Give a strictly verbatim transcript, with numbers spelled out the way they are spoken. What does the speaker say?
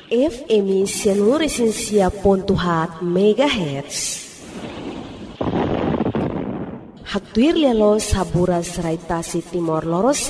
F M seluruh esensia pontuhat megahertz. Haktuir lelo sabura serai tasi timor lorosa.